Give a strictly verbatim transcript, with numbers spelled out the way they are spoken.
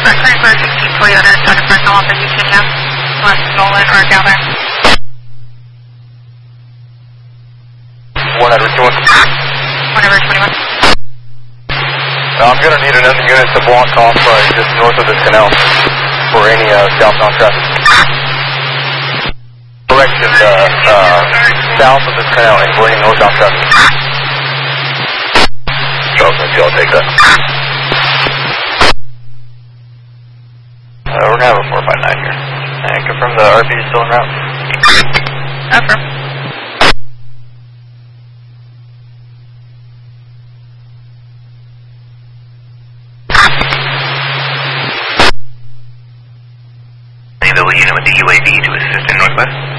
for sixteen Toyota, Southern Fresno, Alpha, Virginia, West Nolan, or Galvin. one Edward twenty-one. one Edward twenty-one. Uh, I'm going to need another unit to block off uh, just north of this canal for any uh, southbound traffic. Direction uh, uh, south of this canal and for any northbound traffic. Charles, maybe I'll take that. Uh, we're going to have a four five nine here. And confirm the R P is still en route. Affirm. Available unit with the U A V to assist in Northwest.